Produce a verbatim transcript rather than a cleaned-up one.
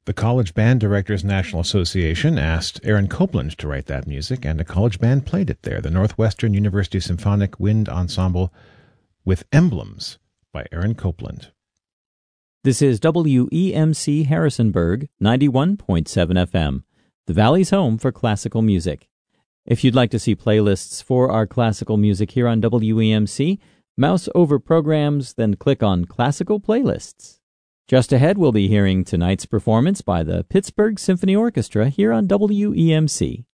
The College Band Directors National Association asked Aaron Copland to write that music, and a college band played it there, the Northwestern University Symphonic Wind Ensemble with Emblems by Aaron Copland. This is W E M C Harrisonburg, ninety-one point seven F M, the Valley's home for classical music. If you'd like to see playlists for our classical music here on W E M C, mouse over programs, then click on Classical Playlists. Just ahead, we'll be hearing tonight's performance by the Pittsburgh Symphony Orchestra here on W E M C.